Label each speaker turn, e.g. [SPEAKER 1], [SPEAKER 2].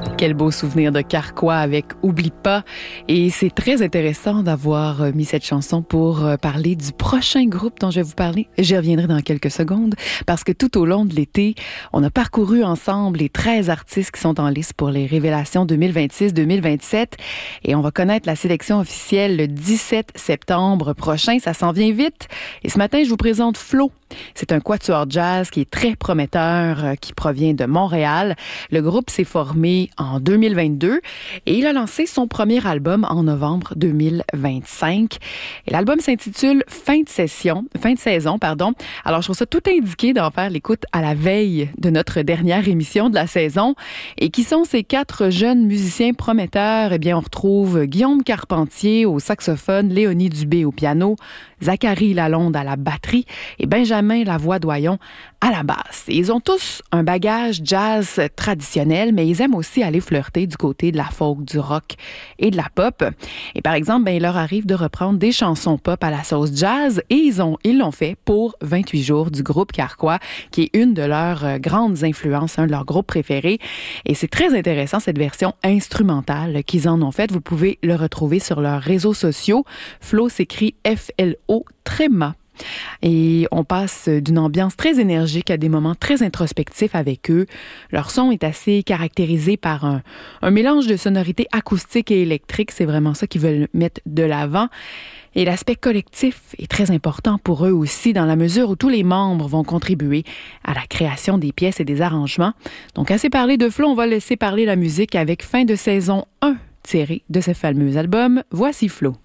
[SPEAKER 1] Quel beau souvenir de Carquois avec Oublie pas. Et c'est très intéressant d'avoir mis cette chanson pour parler du prochain groupe dont je vais vous parler. J'y reviendrai dans quelques secondes parce que tout au long de l'été, on a parcouru ensemble les 13 artistes qui sont en liste pour les révélations 2026-2027 et on va connaître la sélection officielle le 17 septembre prochain. Ça s'en vient vite. Et ce matin, je vous présente Flo. C'est un quatuor jazz qui est très prometteur, qui provient de Montréal. Le groupe s'est formé en 2022 et il a lancé son premier album en novembre 2025. Et l'album s'intitule Fin de saison. Alors, je trouve ça tout indiqué d'en faire l'écoute à la veille de notre dernière émission de la saison. Et qui sont ces 4 jeunes musiciens prometteurs? Eh bien, on retrouve Guillaume Carpentier au saxophone, Léonie Dubé au piano, Zachary Lalonde à la batterie et Benjamin Lavoie-Doyon à la basse. Et ils ont tous un bagage jazz traditionnel, mais ils aiment aussi aller flirter du côté de la folk, du rock et de la pop. Et par exemple, il leur arrive de reprendre des chansons pop à la sauce jazz et ils l'ont fait pour 28 jours du groupe Carquois, qui est une de leurs grandes influences, un de leurs groupes préférés. Et c'est très intéressant, cette version instrumentale qu'ils en ont faite. Vous pouvez le retrouver sur leurs réseaux sociaux. Flo s'écrit F-L-O Tréma. Et on passe d'une ambiance très énergique à des moments très introspectifs avec eux. Leur son est assez caractérisé par un mélange de sonorités acoustiques et électriques. C'est vraiment ça qu'ils veulent mettre de l'avant. Et l'aspect collectif est très important pour eux aussi, dans la mesure où tous les membres vont contribuer à la création des pièces et des arrangements. Donc, assez parlé de Flo, on va laisser parler la musique avec Fin de saison 1, tiré de ce fameux album. Voici Flo.